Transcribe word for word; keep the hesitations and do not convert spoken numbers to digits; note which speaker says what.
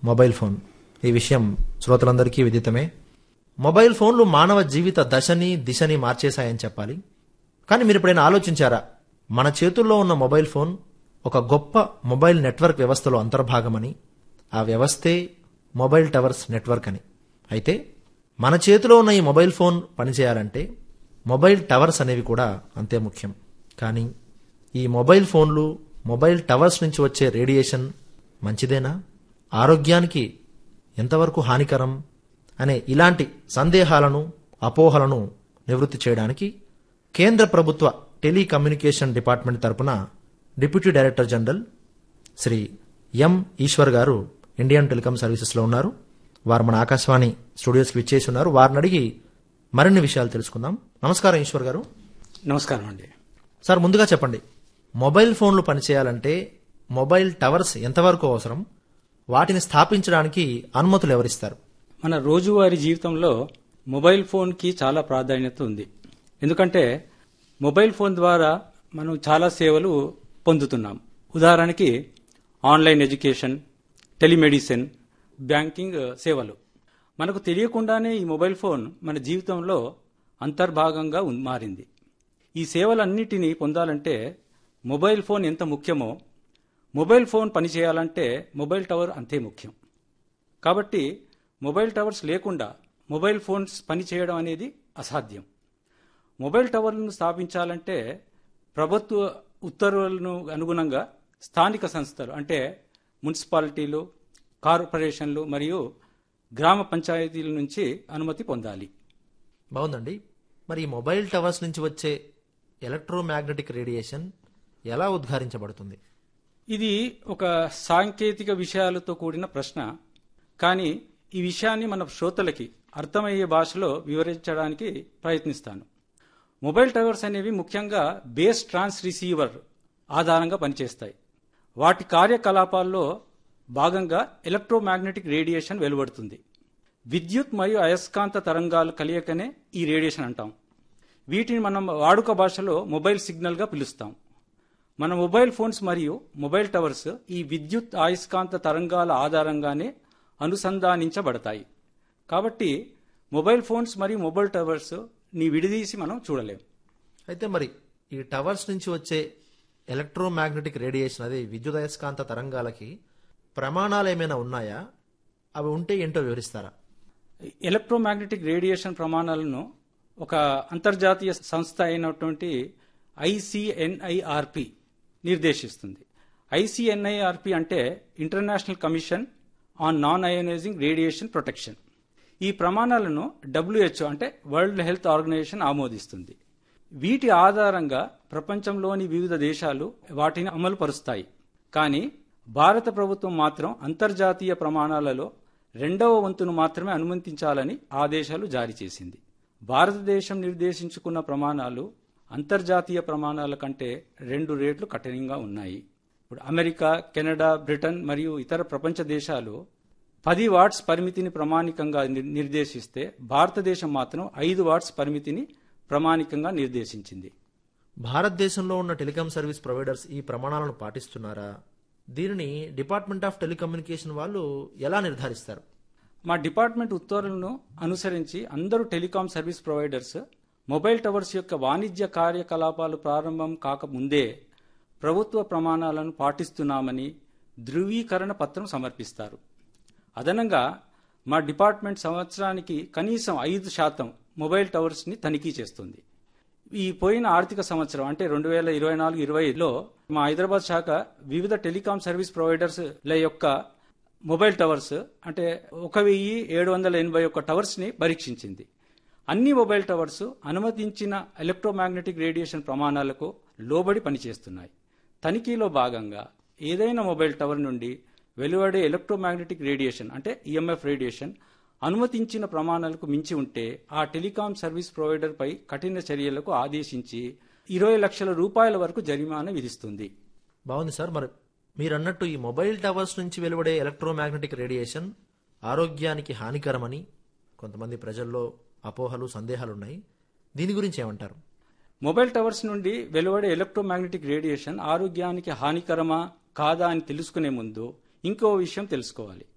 Speaker 1: Mobile phone. ఈ విషయం శ్రోతలందరికీ విదితమే. మొబైల్ ఫోన్లు మానవ జీవిత దశని దిశని మార్చేశాయని చెప్పాలి. కానీ మీరు ఎప్పుడైనా ఆలోచించారా, మన చేతుల్లో ఉన్న మొబైల్ ఫోన్ ఒక గొప్ప మొబైల్ నెట్వర్క్ వ్యవస్థలో అంతర్భాగమని, ఆ వ్యవస్థే మొబైల్ టవర్స్ నెట్వర్క్ అని. అయితే మన చేతిలో ఉన్న ఈ మొబైల్ ఫోన్ పనిచేయాలంటే మొబైల్ టవర్స్ అనేవి కూడా అంతే ముఖ్యం. కానీ ఈ మొబైల్ ఫోన్లు, మొబైల్ టవర్స్ నుంచి వచ్చే రేడియేషన్ మంచిదేనా, ఆరోగ్యానికి ఎంతవరకు హానికరం అనే ఇలాంటి సందేహాలను, అపోహలను నివృత్తి చేయడానికి కేంద్ర ప్రభుత్వ టెలికమ్యూనికేషన్ డిపార్ట్మెంట్ తరపున డిప్యూటీ డైరెక్టర్ జనరల్ శ్రీ ఎం ఈశ్వర్ గారు ఇండియన్ టెలికాం సర్వీసెస్లో ఉన్నారు. వారు మన ఆకాశవాణి స్టూడియోస్కి విచ్చేసి ఉన్నారు. వారిని అడిగి మరిన్ని విషయాలు తెలుసుకుందాం. నమస్కారం ఈశ్వర్ గారు.
Speaker 2: నమస్కారం అండి.
Speaker 1: సార్, ముందుగా చెప్పండి, మొబైల్ ఫోన్లు పనిచేయాలంటే మొబైల్ టవర్స్ ఎంతవరకు అవసరం, వాటిని స్థాపించడానికి అనుమతులు ఎవరిస్తారు?
Speaker 2: మన రోజువారీ జీవితంలో మొబైల్ ఫోన్కి చాలా ప్రాధాన్యత ఉంది. ఎందుకంటే మొబైల్ ఫోన్ ద్వారా మనం చాలా సేవలు పొందుతున్నాం. ఉదాహరణకి ఆన్లైన్ ఎడ్యుకేషన్, టెలిమెడిసిన్, బ్యాంకింగ్ సేవలు. మనకు తెలియకుండానే ఈ మొబైల్ ఫోన్ మన జీవితంలో అంతర్భాగంగా మారింది. ఈ సేవలన్నిటినీ పొందాలంటే మొబైల్ ఫోన్ ఎంత ముఖ్యమో, మొబైల్ ఫోన్ పనిచేయాలంటే మొబైల్ టవర్ అంతే ముఖ్యం. కాబట్టి మొబైల్ టవర్స్ లేకుండా మొబైల్ ఫోన్స్ పనిచేయడం అనేది అసాధ్యం. మొబైల్ టవర్లను స్థాపించాలంటే ప్రభుత్వ ఉత్తర్వులను అనుగుణంగా స్థానిక సంస్థలు అంటే మున్సిపాలిటీలు, కార్పొరేషన్లు మరియు గ్రామ పంచాయతీల నుంచి అనుమతి పొందాలి.
Speaker 1: బాగుందండి. మరి ఈ మొబైల్ టవర్స్ నుంచి వచ్చే ఎలక్ట్రోమాగ్నెటిక్ రేడియేషన్ ఎలా ఉద్ఘాటించబడుతుంది?
Speaker 2: ఇది ఒక సాంకేతిక విషయాలతో కూడిన ప్రశ్న. కానీ ఈ విషయాన్ని మన శ్రోతలకి అర్థమయ్యే భాషలో వివరించడానికి ప్రయత్నిస్తాను. మొబైల్ టవర్స్ అనేవి ముఖ్యంగా బేస్ ట్రాన్స్ రిసీవర్ ఆధారంగా పనిచేస్తాయి. వాటి కార్యకలాపాల్లో భాగంగా ఎలక్ట్రోమాగ్నెటిక్ రేడియేషన్ వెలువడుతుంది. విద్యుత్ మరియు అయస్కాంత తరంగాలు కలియకనే ఈ రేడియేషన్ అంటాం. వీటిని మనం వాడుక భాషలో మొబైల్ సిగ్నల్గా పిలుస్తాం. మన మొబైల్ ఫోన్స్ మరియు మొబైల్ టవర్స్ ఈ విద్యుత్ అయస్కాంత తరంగాల ఆధారంగానే అనుసంధానించబడతాయి. కాబట్టి మొబైల్ ఫోన్స్ మరియు మొబైల్ టవర్స్ ని విడదీసి మనం చూడలేం.
Speaker 1: అయితే మరి ఈ టవర్స్ నుంచి వచ్చే ఎలక్ట్రోమాగ్నెటిక్ రేడియేషన్, అదే విద్యుదయస్కాంత తరంగాలకి ప్రమాణాలు ఏమైనా ఉన్నాయా? అవి ఉంటే ఏంటో వివరిస్తారా?
Speaker 2: ఎలక్ట్రోమాగ్నెటిక్ రేడియేషన్ ప్రమాణాలను ఒక అంతర్జాతీయ సంస్థ అయినటువంటి ఐసిఎన్ఐఆర్పి నిర్దేశిస్తుంది. ఐసిఎన్ఐఆర్పి అంటే international commission on non ionising radiation protection. ఈ ప్రమాణాలను డబ్ల్యూహెచ్ఓ అంటే వరల్డ్ హెల్త్ ఆర్గనైజేషన్ ఆమోదిస్తుంది. వీటి ఆధారంగా ప్రపంచంలోని వివిధ దేశాలు వాటిని అమలు పరుస్తాయి. కానీ భారత ప్రభుత్వం మాత్రం అంతర్జాతీయ ప్రమాణాలలో రెండవ వంతును మాత్రమే అనుమతించాలని ఆదేశాలు జారీ చేసింది. భారతదేశం నిర్దేశించుకున్న ప్రమాణాలు అంతర్జాతీయ ప్రమాణాల కంటే రెండు రేట్లు కఠినంగా ఉన్నాయి. ఇప్పుడు అమెరికా, కెనడా, బ్రిటన్ మరియు ఇతర ప్రపంచ దేశాలు పది వాట్స్ పరిమితిని ప్రమాణికంగా నిర్దేశిస్తే భారతదేశం మాత్రం ఐదు వాట్స్ పరిమితిని ప్రమాణికంగా నిర్దేశించింది.
Speaker 1: భారతదేశంలో ఉన్న టెలికాం సర్వీస్ ప్రొవైడర్స్ ఈ ప్రమాణాలను పాటిస్తున్నారా? దీనిని డిపార్ట్మెంట్ ఆఫ్ టెలికమ్యూనికేషన్ వాళ్ళు ఎలా నిర్ధారిస్తారు?
Speaker 2: మా డిపార్ట్మెంట్ ఉత్తర్వులను అనుసరించి అందరూ telecom service providers mobile towers యొక్క వాణిజ్య కార్యకలాపాలు ప్రారంభం కాకముందే ప్రభుత్వ ప్రమాణాలను పాటిస్తున్నామని ధృవీకరణ పత్రం సమర్పిస్తారు. అదనంగా మా డిపార్ట్మెంట్ సంవత్సరానికి కనీసం ఐదు శాతం మొబైల్ టవర్స్ని తనిఖీ చేస్తుంది. ఈ పోయిన ఆర్థిక సంవత్సరం అంటే రెండు వేల ఇరవై నాలుగు ఇరవైలో మా హైదరాబాద్ శాఖ వివిధ టెలికాం సర్వీస్ ప్రొవైడర్స్ ల యొక్క మొబైల్ టవర్స్ అంటే ఒక వెయ్యి ఏడు వందల ఎనభై ఒక్క టవర్స్ ని పరీక్షించింది. అన్ని మొబైల్ టవర్స్ అనుమతించిన ఎలక్ట్రోమాగ్నెటిక్ రేడియేషన్ ప్రమాణాలకు లోబడి పనిచేస్తున్నాయి. తనిఖీలో భాగంగా ఏదైనా మొబైల్ టవర్ నుండి వెలువడే ఎలక్ట్రోమాగ్నెటిక్ రేడియేషన్ అంటే ఈఎంఎఫ్ రేడియేషన్ అనుమతించిన ప్రమాణాలకు మించి ఉంటే ఆ టెలికాం సర్వీస్ ప్రొవైడర్ పై కఠిన చర్యలకు ఆదేశించి ఇరవై లక్షల రూపాయల వరకు జరిమానా విధిస్తుంది.
Speaker 1: బాగుంది సార్. మరి మీరు అన్నట్టు ఈ మొబైల్ టవర్స్ నుంచి వెలువడే ఎలక్ట్రోమాగ్నెటిక్ రేడియేషన్ ఆరోగ్యానికి హానికరమని కొంతమంది ప్రజల్లో అపోహలు, సందేహాలున్నాయి. దీని గురించి ఏమంటారు?
Speaker 2: మొబైల్ టవర్స్ నుండి వెలువడే ఎలక్ట్రోమాగ్నెటిక్ రేడియేషన్ ఆరోగ్యానికి హానికరమా కాదా అని తెలుసుకునే ముందు ఇంకో విషయం తెలుసుకోవాలి.